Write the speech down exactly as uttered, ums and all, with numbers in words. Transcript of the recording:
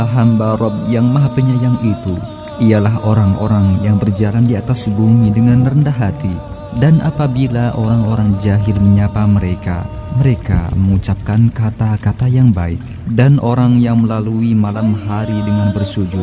Hamba Rob yang Maha Penyayang itu ialah orang-orang yang berjalan di atas bumi dengan rendah hati, dan apabila orang-orang jahil menyapa mereka, mereka mengucapkan kata-kata yang baik. Dan orang yang melalui malam hari dengan bersujud